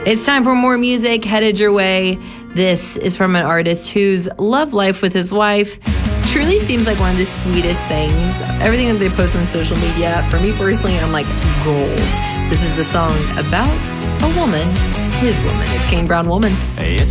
It's time for more music headed your way. This is from an artist whose love life with his wife truly seems like one of the sweetest things. Everything that they post on social media, for me personally, I'm like, goals. This is a song about a woman, his woman. It's Kane Brown Woman. Yes,